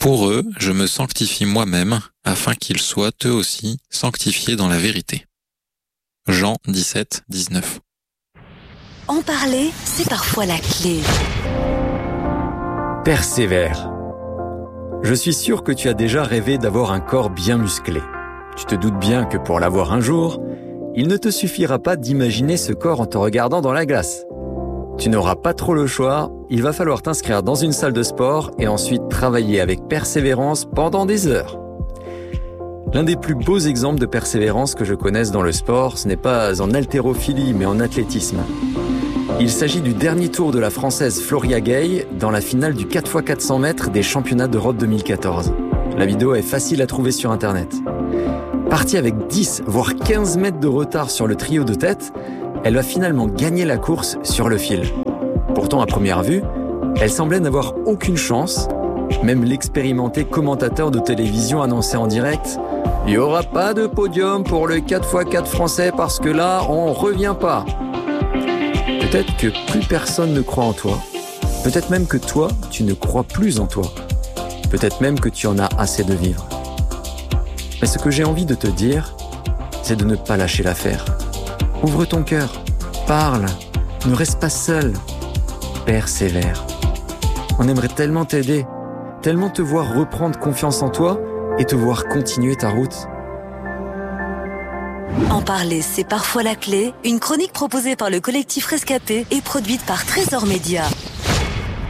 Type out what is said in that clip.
Pour eux, je me sanctifie moi-même, afin qu'ils soient eux aussi sanctifiés dans la vérité. Jean 17, 19. En parler, c'est parfois la clé. Persévère. Je suis sûr que tu as déjà rêvé d'avoir un corps bien musclé. Tu te doutes bien que pour l'avoir un jour, il ne te suffira pas d'imaginer ce corps en te regardant dans la glace. Tu n'auras pas trop le choix, il va falloir t'inscrire dans une salle de sport et ensuite travailler avec persévérance pendant des heures. L'un des plus beaux exemples de persévérance que je connaisse dans le sport, ce n'est pas en haltérophilie mais en athlétisme. Il s'agit du dernier tour de la Française Floria Gay dans la finale du 4x400 mètres des championnats d'Europe 2014. La vidéo est facile à trouver sur internet. Partie avec 10 voire 15 mètres de retard sur le trio de tête, elle va finalement gagner la course sur le fil. Pourtant, à première vue, elle semblait n'avoir aucune chance. Même l'expérimenté commentateur de télévision annonçait en direct « Il n'y aura pas de podium pour le 4x4 français parce que là, on revient pas ». Peut-être que plus personne ne croit en toi. Peut-être même que toi, tu ne crois plus en toi. Peut-être même que tu en as assez de vivre. Mais ce que j'ai envie de te dire, c'est de ne pas lâcher l'affaire. Ouvre ton cœur, parle, ne reste pas seul, persévère. On aimerait tellement t'aider, tellement te voir reprendre confiance en toi et te voir continuer ta route. En parler, c'est parfois la clé. Une chronique proposée par le collectif Rescapé et produite par Trésor Média.